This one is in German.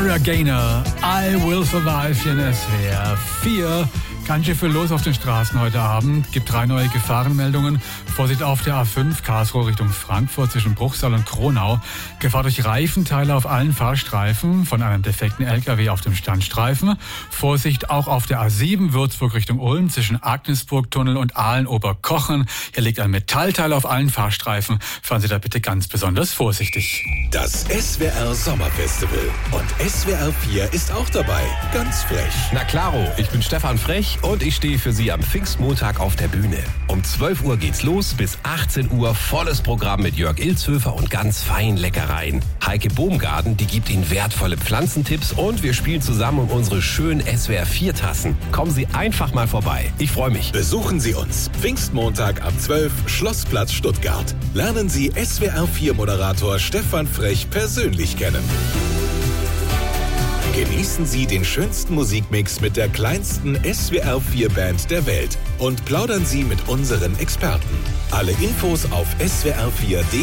Gloria Gaynor, I Will Survive hier in SWR 4. Ganz schön viel los auf den Straßen heute Abend. Gibt 3 neue Gefahrenmeldungen. Vorsicht auf der A5 Karlsruhe Richtung Frankfurt zwischen Bruchsal und Kronau. Gefahr durch Reifenteile auf allen Fahrstreifen von einem defekten LKW auf dem Standstreifen. Vorsicht auch auf der A7 Würzburg Richtung Ulm zwischen Agnesburg-Tunnel und Aalen-Oberkochen. Hier liegt ein Metallteil auf allen Fahrstreifen. Fahren Sie da bitte ganz besonders vorsichtig. Das SWR Sommerfestival. Und SWR 4 ist auch dabei. Ganz frech. Na klaro, ich bin Stefan Frech und ich stehe für Sie am Pfingstmontag auf der Bühne. Um 12 Uhr geht's los, bis 18 Uhr volles Programm mit Jörg Ilzhöfer und ganz feinen Leckereien. Heike Bohmgarten, die gibt Ihnen wertvolle Pflanzentipps und wir spielen zusammen um unsere schönen SWR 4 Tassen. Kommen Sie einfach mal vorbei. Ich freue mich. Besuchen Sie uns. Pfingstmontag ab 12, Schlossplatz Stuttgart. Lernen Sie SWR 4 Moderator Stefan Frech persönlich kennen. Genießen Sie den schönsten Musikmix mit der kleinsten SWR 4 Band der Welt und plaudern Sie mit unseren Experten. Alle Infos auf swr4.de.